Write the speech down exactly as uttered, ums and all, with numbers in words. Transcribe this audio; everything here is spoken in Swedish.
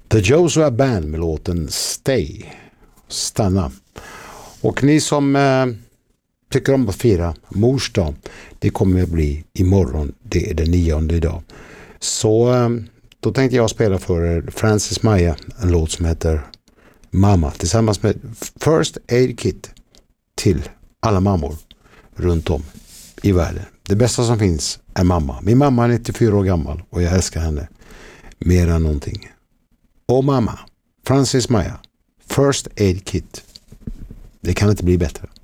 The Joshua Band med låten Stay. Stanna. Och ni som eh, tycker om att fira mors dag, det kommer att bli imorgon. Det är den nionde idag. Så eh, då tänkte jag spela för Francis Maia en låt som heter Mamma tillsammans med First Aid Kit till alla mammor runt om i världen. Det bästa som finns är mamma. Min mamma är nittiofyra år gammal och jag älskar henne mer än någonting. Och mamma, Francis Maia, First Aid Kit. Det kan inte bli bättre.